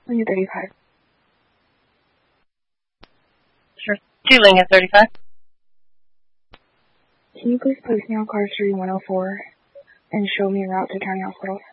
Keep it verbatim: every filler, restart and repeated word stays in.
Linear thirty-five. Sure. Two Linear thirty-five. Can you please place me on car three one oh four and show me a route to County Hospital?